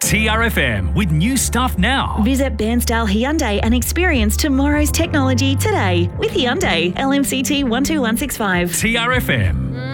TRFM with new stuff now. Visit Bairnsdale Hyundai and experience tomorrow's technology today with Hyundai LMCT 12165. TRFM.